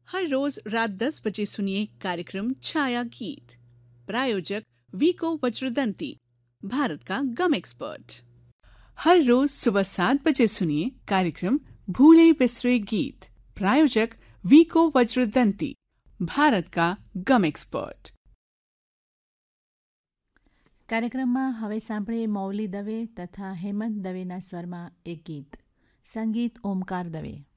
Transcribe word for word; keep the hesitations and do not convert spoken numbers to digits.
हर रोज रात दस बजे सुनिए कार्यक्रम छाया गीत। प्रायोजक वीको वज्रदंती, भारत का गम एक्सपर्ट। हर रोज सुबह सात बजे सुनिए कार्यक्रम भूले बिसरे गीत। प्रायोजक वीको वज्रदंती, भारत का गम एक्सपर्ट। કાર્યક્રમમાં હવે સાંભળીએ મૌલી દવે તથા હેમંત દવેના સ્વરમાં એક ગીત. સંગીત ઓમકાર દવે.